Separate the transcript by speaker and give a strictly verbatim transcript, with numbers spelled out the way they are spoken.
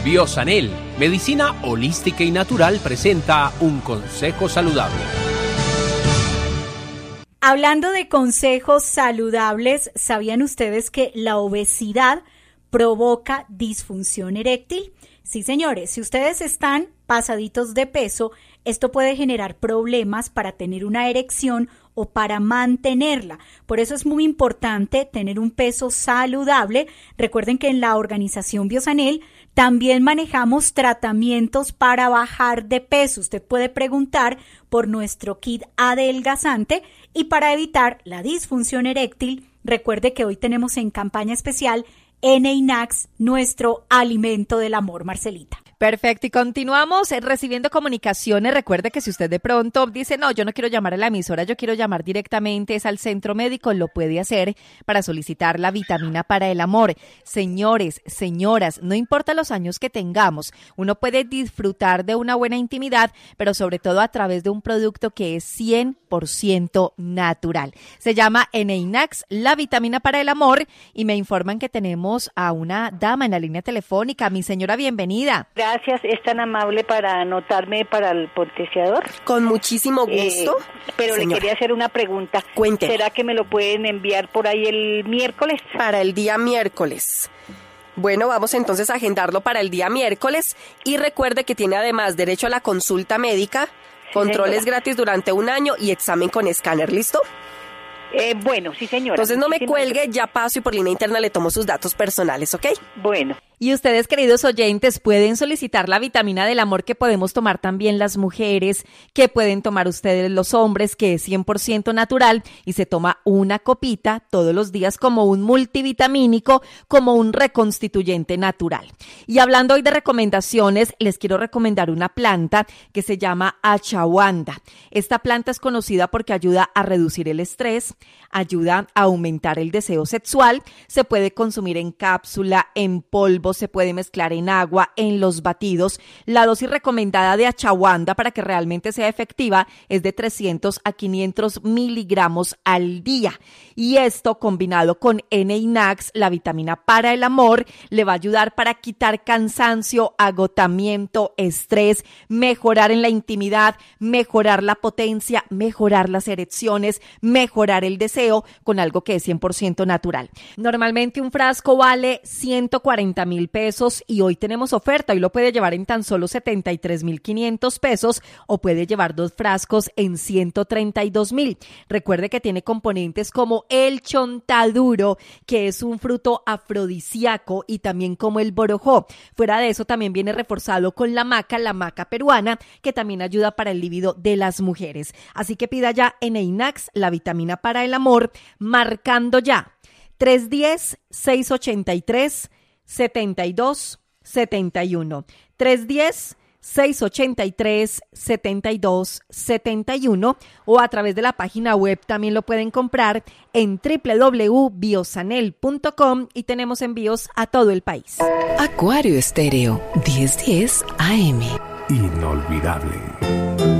Speaker 1: Biosanel, medicina holística y natural, presenta un consejo saludable.
Speaker 2: Hablando de consejos saludables, ¿sabían ustedes que la obesidad provoca disfunción eréctil? Sí, señores, si ustedes están pasaditos de peso, esto puede generar problemas para tener una erección o para mantenerla. Por eso es muy importante tener un peso saludable. Recuerden que en la organización Biosanel también manejamos tratamientos para bajar de peso. Usted puede preguntar por nuestro kit adelgazante y para evitar la disfunción eréctil, recuerde que hoy tenemos en campaña especial Eneinax, nuestro alimento del amor, Marcelita.
Speaker 3: Perfecto, y continuamos recibiendo comunicaciones. Recuerde que si usted de pronto dice, no, yo no quiero llamar a la emisora, yo quiero llamar directamente es al centro médico, lo puede hacer para solicitar la vitamina para el amor. Señores, señoras, no importa los años que tengamos, uno puede disfrutar de una buena intimidad, pero sobre todo a través de un producto que es cien por ciento natural. Se llama Eneinax, la vitamina para el amor, y me informan que tenemos a una dama en la línea telefónica. Mi señora, bienvenida.
Speaker 4: Gracias, es tan amable para anotarme para el potenciador.
Speaker 5: Con muchísimo gusto.
Speaker 4: Eh, pero
Speaker 5: señora,
Speaker 4: le quería hacer una pregunta.
Speaker 5: Cuénteme.
Speaker 4: ¿Será que me lo pueden enviar por ahí el miércoles?
Speaker 5: Para el día miércoles. Bueno, vamos entonces a agendarlo para el día miércoles y recuerde que tiene además derecho a la consulta médica, sí, controles señora. gratis durante un año y examen con escáner, ¿listo?
Speaker 4: Eh, bueno, sí señora.
Speaker 5: Entonces no me
Speaker 4: Muchísimas
Speaker 5: cuelgue,
Speaker 4: gracias.
Speaker 5: Ya paso y por línea interna le tomo sus datos personales, ¿ok?
Speaker 4: Bueno.
Speaker 3: Y ustedes, queridos oyentes, pueden solicitar la vitamina del amor que podemos tomar también las mujeres, que pueden tomar ustedes los hombres, que es cien por ciento natural y se toma una copita todos los días como un multivitamínico, como un reconstituyente natural. Y hablando hoy de recomendaciones, les quiero recomendar una planta que se llama ashwagandha. Esta planta es conocida porque ayuda a reducir el estrés, ayuda a aumentar el deseo sexual, se puede consumir en cápsula, en polvo, se puede mezclar en agua, en los batidos. La dosis recomendada de ashwagandha para que realmente sea efectiva es de trescientos a quinientos miligramos al día. Y esto combinado con Eneinax, la vitamina para el amor, le va a ayudar para quitar cansancio, agotamiento, estrés, mejorar en la intimidad, mejorar la potencia, mejorar las erecciones, mejorar el deseo con algo que es cien por ciento natural. Normalmente un frasco vale ciento cuarenta mil pesos y hoy tenemos oferta y lo puede llevar en tan solo setenta y tres mil quinientos pesos o puede llevar dos frascos en ciento treinta y dos mil. Recuerde que tiene componentes como el chontaduro, que es un fruto afrodisíaco, y también como el borojó. Fuera de eso también viene reforzado con la maca, la maca peruana, que también ayuda para el libido de las mujeres. Así que pida ya Eneinax, la vitamina para el amor, marcando ya tres uno cero, seis ocho tres, siete dos siete uno, tres uno cero, seis ocho tres, siete dos siete uno, o a través de la página web también lo pueden comprar en doble u doble u doble u punto biosanel punto com y tenemos envíos a todo el país.
Speaker 6: Acuario Estéreo, diez diez A M.
Speaker 7: Inolvidable.